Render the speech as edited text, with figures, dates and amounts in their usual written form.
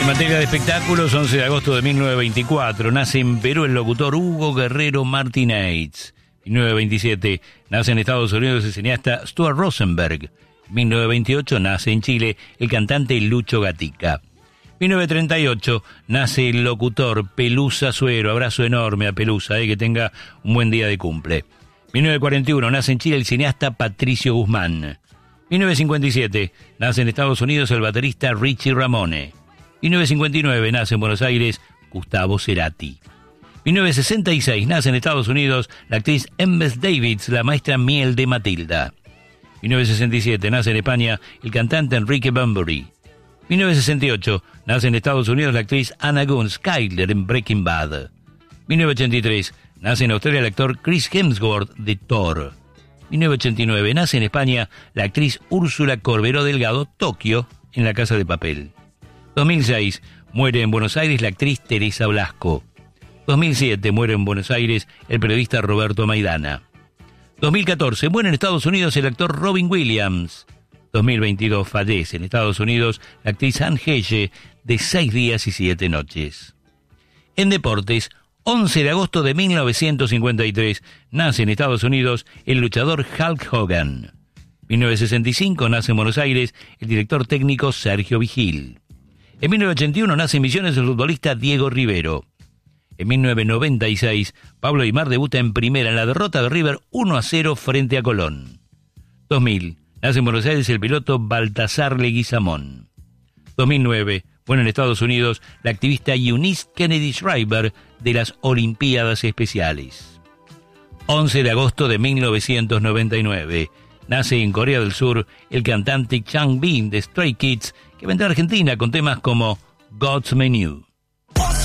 En materia de espectáculos, 11 de agosto de 1924, nace en Perú el locutor Hugo Guerrero Martínez. 1927, nace en Estados Unidos el cineasta Stuart Rosenberg. 1928, nace en Chile el cantante Lucho Gatica. 1938, nace el locutor Pelusa Suero. Abrazo enorme a Pelusa, que tenga un buen día de cumple. 1941, nace en Chile el cineasta Patricio Guzmán. 1957, nace en Estados Unidos el baterista Richie Ramone. 1959, nace en Buenos Aires Gustavo Cerati. 1966, nace en Estados Unidos la actriz Embeth Davids, la maestra Miel de Matilda. 1967, nace en España el cantante Enrique Bunbury. 1968, nace en Estados Unidos la actriz Anna Gunn Skyler en Breaking Bad. 1983, nace en Australia el actor Chris Hemsworth de Thor. 1989, nace en España la actriz Úrsula Corberó Delgado, Tokio, en La Casa de Papel. 2006, muere en Buenos Aires la actriz Teresa Blasco. 2007, muere en Buenos Aires el periodista Roberto Maidana. 2014, muere en Estados Unidos el actor Robin Williams. 2022, fallece en Estados Unidos la actriz Anne Heye, de 6 días y 7 noches. En deportes, 11 de agosto de 1953, nace en Estados Unidos el luchador Hulk Hogan. 1965, nace en Buenos Aires el director técnico Sergio Vigil. En 1981 nace en Misiones el futbolista Diego Rivero. En 1996, Pablo Aimar debuta en primera en la derrota de River 1-0 frente a Colón. 2000, nace en Buenos Aires el piloto Baltasar Leguizamón. 2009, muere en Estados Unidos la activista Eunice Kennedy Shriver de las Olimpiadas Especiales. 11 de agosto de 1999, nace en Corea del Sur el cantante Changbin de Stray Kids, que vendrá a Argentina con temas como God's Menu.